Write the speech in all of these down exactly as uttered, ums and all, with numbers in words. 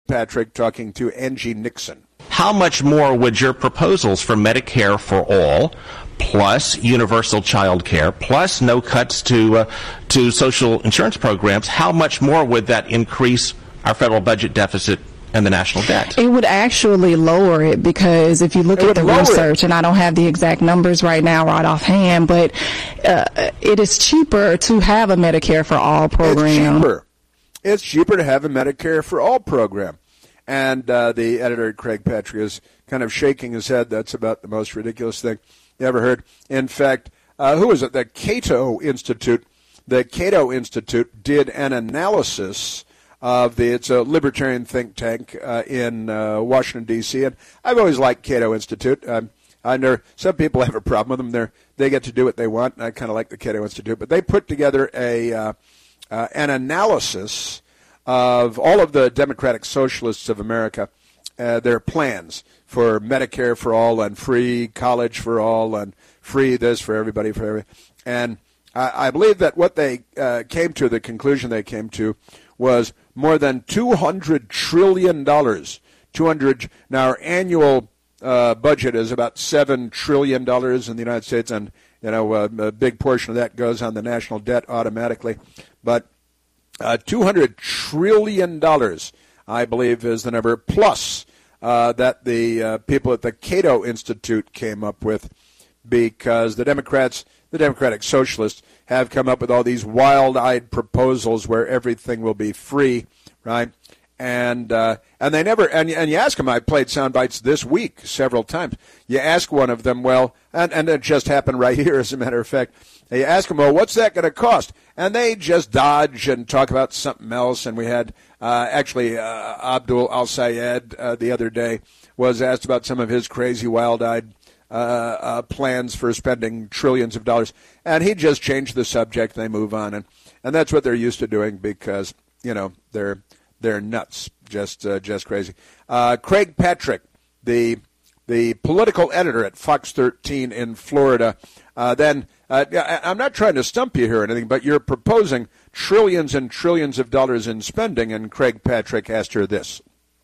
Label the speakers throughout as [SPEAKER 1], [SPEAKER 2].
[SPEAKER 1] Patrick talking to Angie Nixon.
[SPEAKER 2] How much more would your proposals for Medicare for all, plus universal child care, plus no cuts to uh, to social insurance programs, how much more would that increase our federal budget deficit and the national debt?
[SPEAKER 3] It would actually lower it, because if you look
[SPEAKER 1] it
[SPEAKER 3] at the research,
[SPEAKER 1] it.
[SPEAKER 3] and I don't have the exact numbers right now right offhand, but uh, it is cheaper to have a Medicare for all program.
[SPEAKER 1] It's cheaper. It's cheaper to have a Medicare for all program. And uh, the editor, Craig Patrick, is kind of shaking his head. That's about the most ridiculous thing you ever heard. In fact, uh, who was it? The Cato Institute. The Cato Institute did an analysis of the, it's a libertarian think tank uh, in uh, Washington, D C, and I've always liked Cato Institute. Um, I know some people have a problem with them. They're, they get to do what they want, and I kind of like the Cato Institute. But they put together a uh, uh, an analysis of all of the Democratic Socialists of America, uh, their plans for Medicare for all and free college for all and free this for everybody, for everybody. And I, I believe that what they uh, came to, the conclusion they came to, was more than two hundred trillion dollars. two hundred Now, our annual uh, budget is about seven trillion dollars in the United States, and you know uh, a big portion of that goes on the national debt automatically. But uh, two hundred trillion dollars, I believe, is the number, plus uh, that the uh, people at the Cato Institute came up with, because the Democrats, the Democratic Socialists, have come up with all these wild-eyed proposals where everything will be free, right? And uh, and they never, and, and you ask them, I played sound bites this week several times. You ask one of them, well, and, and it just happened right here, as a matter of fact. You ask them, well, what's that going to cost? And they just dodge and talk about something else. And we had, uh, actually, uh, Abdul Al-Sayed uh, the other day was asked about some of his crazy, wild-eyed Uh, uh, plans for spending trillions of dollars, and he just changed the subject. They move on, and, and that's what they're used to doing, because you know they're they're nuts, just uh, just crazy. Uh, Craig Patrick, the the political editor at Fox thirteen in Florida. Uh, then uh, I'm not trying to stump you here or anything, but you're proposing trillions and trillions of dollars in spending, and Craig Patrick asked her this.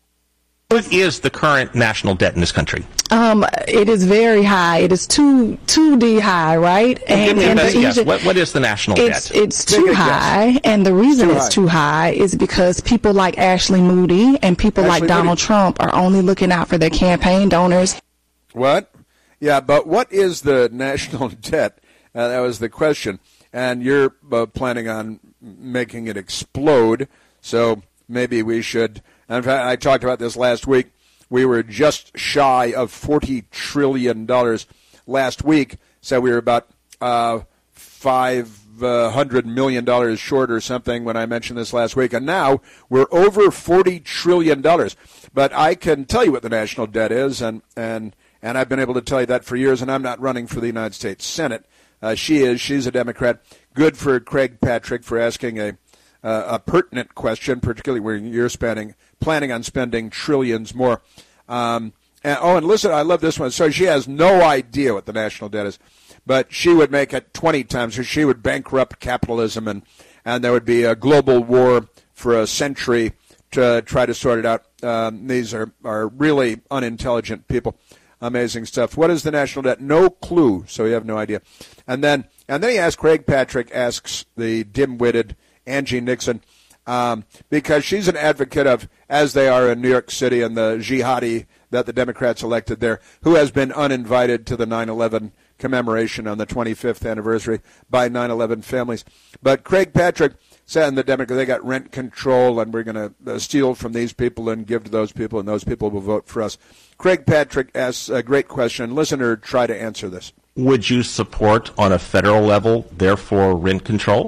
[SPEAKER 2] What is the current national debt in this country?
[SPEAKER 3] Um, it is very high. It is two two D high, right?
[SPEAKER 2] And, and the guess. What, what is the national
[SPEAKER 3] it's,
[SPEAKER 2] debt?
[SPEAKER 3] It's too high, guess. And the reason
[SPEAKER 1] too
[SPEAKER 3] it's
[SPEAKER 1] high.
[SPEAKER 3] too high is because people like Ashley Moody and people
[SPEAKER 1] Ashley
[SPEAKER 3] like Donald
[SPEAKER 1] Moody.
[SPEAKER 3] Trump are only looking out for their campaign donors.
[SPEAKER 1] What? Yeah, but what is the national debt? Uh, that was the question. And you're uh, planning on making it explode, so maybe we should. In fact, I talked about this last week. We were just shy of forty trillion dollars last week, so we were about uh, five hundred million dollars short or something when I mentioned this last week. And now we're over forty trillion dollars. But I can tell you what the national debt is, and, and, and I've been able to tell you that for years, and I'm not running for the United States Senate. Uh, she is. She's a Democrat. Good for Craig Patrick for asking a Uh, a pertinent question, particularly when you're spending, planning on spending trillions more. Um, and, oh, and listen, I love this one. So she has no idea what the national debt is, but she would make it twenty times. So she would bankrupt capitalism, and, and there would be a global war for a century to try to sort it out. Um, these are, are really unintelligent people. Amazing stuff. What is the national debt? No clue, so you have no idea. And then, and then he asks, Craig Patrick asks the dim-witted Angie Nixon, um, because she's an advocate of, as they are in New York City, and the jihadi that the Democrats elected there, who has been uninvited to the nine eleven commemoration on the twenty-fifth anniversary by nine eleven families. But Craig Patrick said, and the Democrats, they got rent control, and we're going to uh, steal from these people and give to those people, and those people will vote for us. Craig Patrick asks a great question. Listener, try to answer this.
[SPEAKER 2] Would you support, on a federal level, therefore, rent control?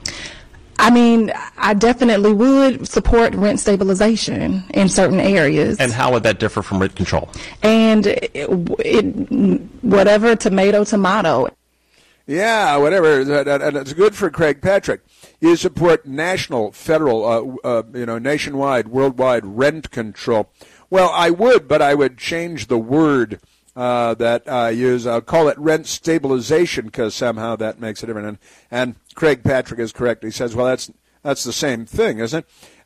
[SPEAKER 3] I mean, I definitely would support rent stabilization in certain areas.
[SPEAKER 2] And how would that differ from rent control?
[SPEAKER 3] And it, it, whatever, tomato, tomato.
[SPEAKER 1] Yeah, whatever. And it's good for Craig Patrick. You support national, federal, uh, uh, you know, nationwide, worldwide rent control. Well, I would, but I would change the word uh, that I use. I'll call it rent stabilization, because somehow that makes it different. And, and Craig Patrick is correct. He says, well, that's that's the same thing, isn't it?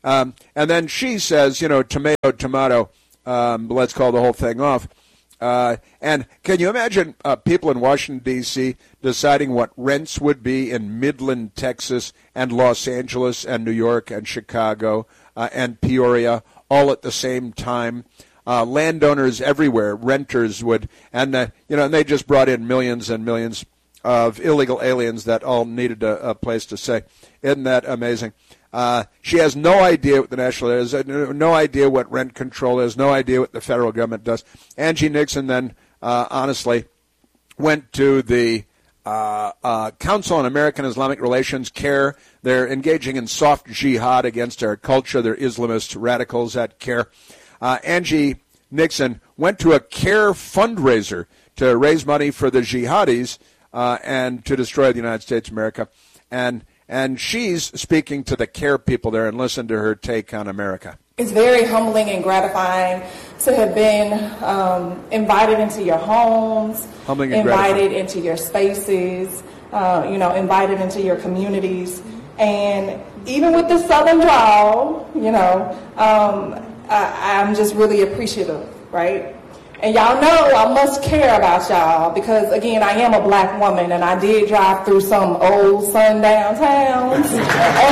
[SPEAKER 1] Um, and then she says, you know, tomato, tomato, um, let's call the whole thing off. Uh, and can you imagine uh, people in Washington, D C deciding what rents would be in Midland, Texas, and Los Angeles, and New York, and Chicago, uh, and Peoria, all at the same time? Uh, landowners everywhere, renters would, and uh, you know, and they just brought in millions and millions of illegal aliens that all needed a, a place to stay. Isn't that amazing? Uh, she has no idea what the national is, no idea what rent control is, no idea what the federal government does. Angie Nixon then, uh, honestly, went to the uh, uh, Council on American Islamic Relations, CARE. They're engaging in soft jihad against our culture. They're Islamist radicals at CARE. Uh, Angie Nixon went to a CARE fundraiser to raise money for the jihadis uh, and to destroy the United States of America. And And she's speaking to the CARE people there, and listen to her take on America.
[SPEAKER 4] It's very humbling and gratifying to have been um, invited into your homes,
[SPEAKER 1] humbling and
[SPEAKER 4] invited
[SPEAKER 1] gratifying.
[SPEAKER 4] into your spaces, uh, you know, invited into your communities. And even with the Southern drawl, you know, um, I, I'm just really appreciative, right? And y'all know I must care about y'all because, again, I am a black woman and I did drive through some old sundown towns and,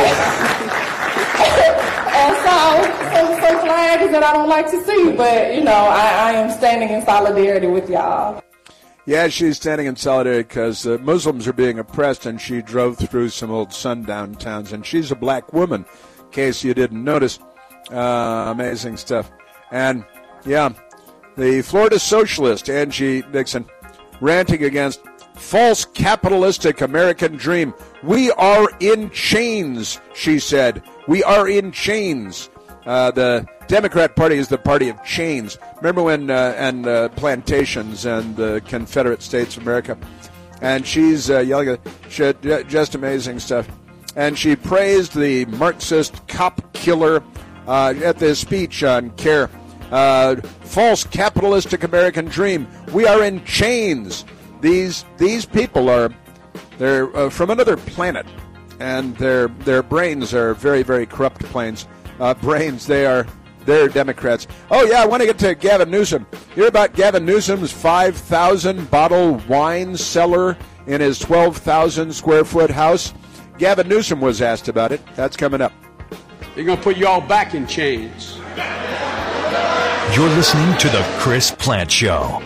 [SPEAKER 4] and saw some, some flags that I don't like to see. But, you know, I, I am standing in solidarity with y'all.
[SPEAKER 1] Yeah, she's standing in solidarity because uh, Muslims are being oppressed, and she drove through some old sundown towns. And she's a black woman, in case you didn't notice. Uh, amazing stuff. And, yeah. The Florida socialist, Angie Nixon, ranting against false capitalistic American dream. We are in chains, she said. We are in chains. Uh, the Democrat Party is the party of chains. Remember when, uh, and uh, plantations and the Confederate States of America. And she's uh, yelling at, she, just amazing stuff. And she praised the Marxist cop killer uh, at the speech on CARE. Uh, false capitalistic American dream. We are in chains. These these people are they're uh, from another planet, and their their brains are very very corrupt planes. Uh, brains. They are they're Democrats. Oh yeah, I want to get to Gavin Newsom. You hear about Gavin Newsom's five thousand bottle wine cellar in his twelve thousand square foot house? Gavin Newsom was asked about it. That's coming up.
[SPEAKER 5] They're gonna put you all back in chains.
[SPEAKER 6] You're listening to The Chris Plante Show.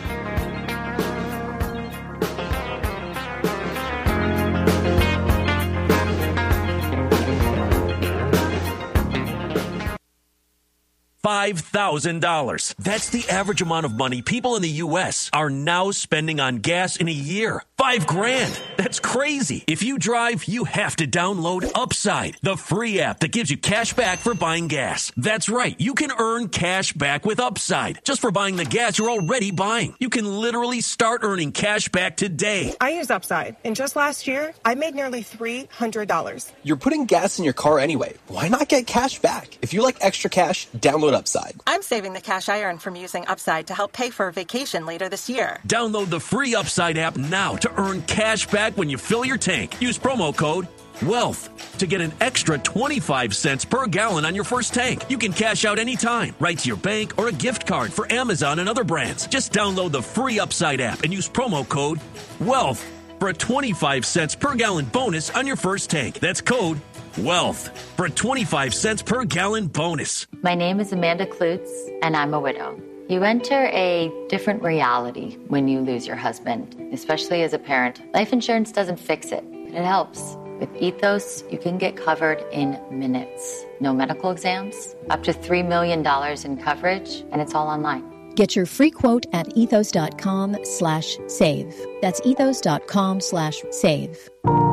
[SPEAKER 6] five thousand dollars. That's the average amount of money people in the U S are now spending on gas in a year. Five grand. That's crazy. If you drive, you have to download Upside, the free app that gives you cash back for buying gas. That's right. You can earn cash back with Upside just for buying the gas you're already buying. You can literally start earning cash back today.
[SPEAKER 7] I use Upside, and just last year, I made nearly three hundred dollars.
[SPEAKER 8] You're putting gas in your car anyway. Why not get cash back? If you like extra cash, download Upside.
[SPEAKER 9] I'm saving the cash I earn from using Upside to help pay for a vacation later this year.
[SPEAKER 6] Download the free Upside app now to earn cash back when you fill your tank. Use promo code WEALTH to get an extra twenty-five cents per gallon on your first tank. You can cash out anytime, right to your bank or a gift card for Amazon and other brands. Just download the free Upside app and use promo code WEALTH for a twenty-five cents per gallon bonus on your first tank. That's code WEALTH for a twenty-five cents per gallon bonus.
[SPEAKER 10] My name is Amanda Klutz, and I'm a widow. You enter a different reality when you lose your husband, especially as a parent. Life insurance doesn't fix it, but it helps. With Ethos, you can get covered in minutes. No medical exams, up to three million dollars in coverage, and it's all online.
[SPEAKER 11] Get your free quote at ethos.com slash save. That's ethos.com slash save.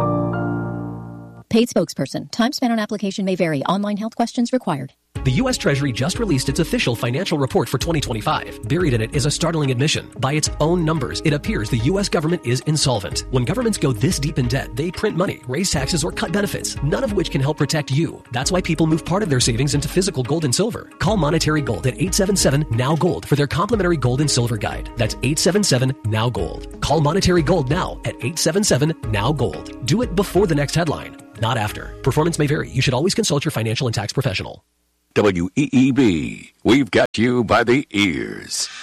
[SPEAKER 11] Paid spokesperson. Time spent on application may vary. Online health questions required.
[SPEAKER 12] The U S Treasury just released its official financial report for twenty twenty-five. Buried in it is a startling admission. By its own numbers, it appears the U S government is insolvent. When governments go this deep in debt, they print money, raise taxes, or cut benefits, none of which can help protect you. That's why people move part of their savings into physical gold and silver. Call Monetary Gold at eight seven seven, N O W, GOLD for their complimentary gold and silver guide. That's eight seven seven, N O W, GOLD. Call Monetary Gold now at eight seven seven, N O W, GOLD. Do it before the next headline, not after. Performance may vary. You should always consult your financial and tax professional.
[SPEAKER 13] W E E B. We've got you by the ears.